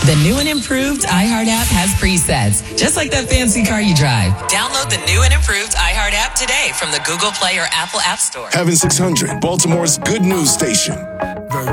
The new and improved iHeart app has presets, just like that fancy car you drive. Download the new and improved iHeart app today from the Google Play or Apple App Store. Heaven 600, Baltimore's good news station.